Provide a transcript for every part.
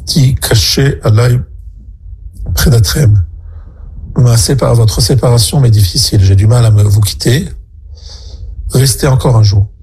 dit caché alay predatrem. Votre séparation m'est difficile. J'ai du mal à vous quitter. Restez encore un jour.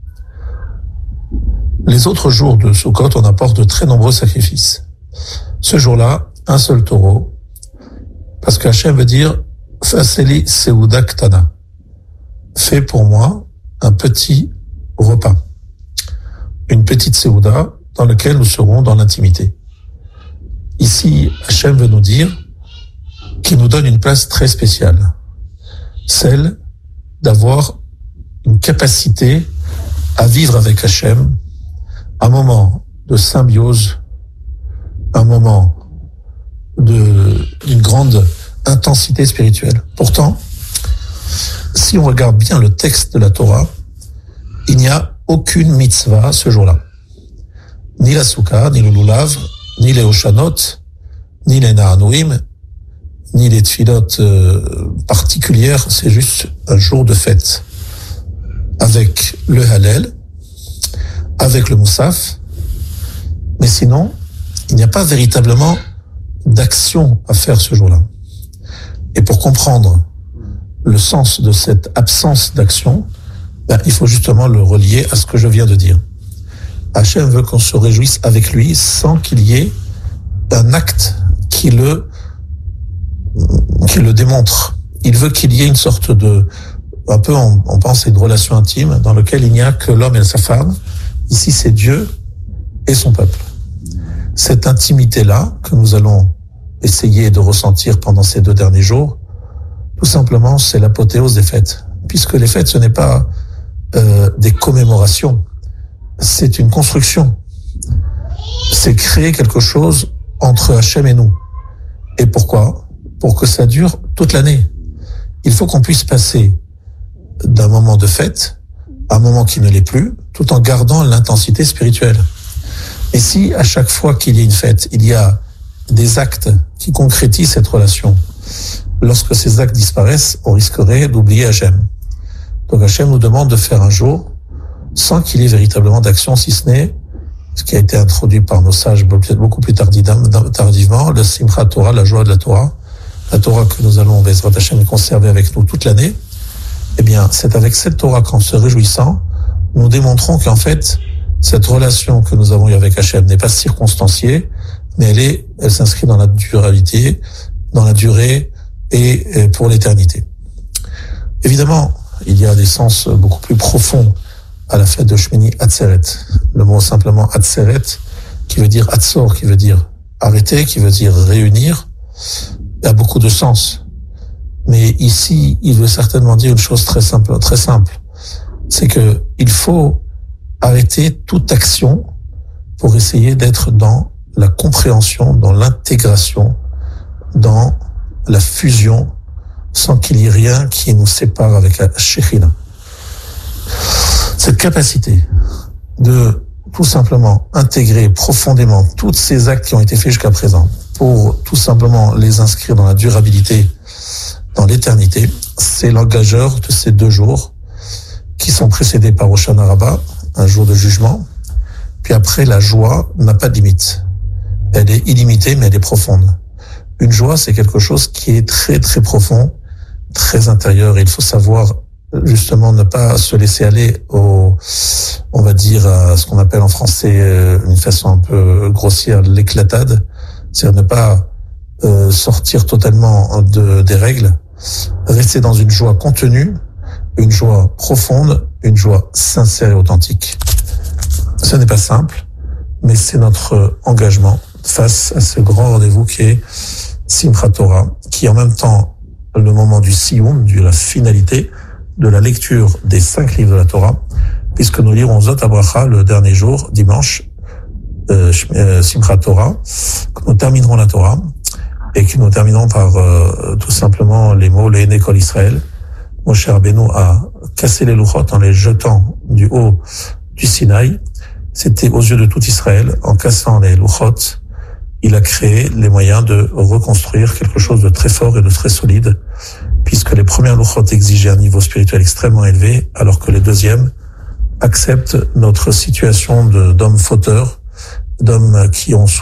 Les autres jours de Sukkot, on apporte de très nombreux sacrifices. Ce jour-là, un seul taureau, parce que Hachem veut dire Faseli Seuda Ktana. Fais pour moi un petit repas, une petite Seuda dans laquelle nous serons dans l'intimité. Ici, Hachem veut nous dire qu'il nous donne une place très spéciale, celle d'avoir une capacité à vivre avec Hachem, un moment de symbiose, un moment d'une grande intensité spirituelle. Pourtant, si on regarde bien le texte de la Torah, il n'y a aucune mitzvah ce jour-là. Ni la Souka, ni le Lulav, ni les Oshanot, ni les Nahanouim, ni les Tfilot particulières, c'est juste un jour de fête. Avec le Hallel, avec le Moussaf, mais sinon, il n'y a pas véritablement d'action à faire ce jour-là. Et pour comprendre le sens de cette absence d'action, il faut justement le relier à ce que je viens de dire. Hachem veut qu'on se réjouisse avec lui sans qu'il y ait un acte qui le démontre. Il veut qu'il y ait une sorte de, un peu on pense à une relation intime dans laquelle il n'y a que l'homme et sa femme. Ici, c'est Dieu et son peuple. Cette intimité-là que nous allons essayer de ressentir pendant ces 2 derniers jours, tout simplement, c'est l'apothéose des fêtes. Puisque les fêtes, ce n'est pas des commémorations, c'est une construction. C'est créer quelque chose entre Hachem et nous. Et pourquoi ? Pour que ça dure toute l'année. Il faut qu'on puisse passer d'un moment de fête à un moment qui ne l'est plus, tout en gardant l'intensité spirituelle. Et si à chaque fois qu'il y a une fête, il y a des actes qui concrétisent cette relation, lorsque ces actes disparaissent, on risquerait d'oublier Hachem. Donc Hachem nous demande de faire un jour sans qu'il y ait véritablement d'action, si ce n'est ce qui a été introduit par nos sages beaucoup plus tardivement, le Simchat Torah, la joie de la Torah que nous allons, Bezrat Hachem, conserver avec nous toute l'année. Eh bien, c'est avec cette Torah qu'en se réjouissant, nous démontrons qu'en fait, cette relation que nous avons eue avec Hachem n'est pas circonstanciée, mais elle s'inscrit dans la durabilité, dans la durée et pour l'éternité. Évidemment, il y a des sens beaucoup plus profonds à la fête de Shmini Atzeret. Le mot simplement Atzeret, qui veut dire Atzor, qui veut dire arrêter, qui veut dire réunir, a beaucoup de sens. Mais ici, il veut certainement dire une chose très simple. C'est que il faut arrêter toute action pour essayer d'être dans la compréhension, dans l'intégration, dans la fusion, sans qu'il y ait rien qui nous sépare avec la Shekhinah. Cette capacité de tout simplement intégrer profondément tous ces actes qui ont été faits jusqu'à présent pour tout simplement les inscrire dans la durabilité, dans l'éternité, c'est l'engageur de ces 2 jours qui sont précédés par Hoshana Rabbah, un jour de jugement. Puis après, la joie n'a pas de limite. Elle est illimitée, mais elle est profonde. Une joie, c'est quelque chose qui est très très profond, très intérieur. Et il faut savoir justement ne pas se laisser aller on va dire, à ce qu'on appelle en français, une façon un peu grossière, l'éclatade. C'est-à-dire ne pas sortir totalement des règles, rester dans une joie contenue, une joie profonde, une joie sincère et authentique. Ce n'est pas simple, mais c'est notre engagement face à ce grand rendez-vous qui est Simchat Torah, qui est en même temps le moment du Siyum, de la finalité, de la lecture des 5 livres de la Torah, puisque nous lirons Zot HaBracha le dernier jour, dimanche, Simchat Torah, que nous terminerons la Torah, et que nous terminerons par tout simplement les mots, les Kol Israël. Moshe Rabbeinu a cassé les louchot en les jetant du haut du Sinaï. C'était aux yeux de tout Israël, en cassant les louchot, il a créé les moyens de reconstruire quelque chose de très fort et de très solide, puisque les premières louchot exigeaient un niveau spirituel extrêmement élevé, alors que les deuxièmes acceptent notre situation d'hommes fauteurs, d'hommes qui ont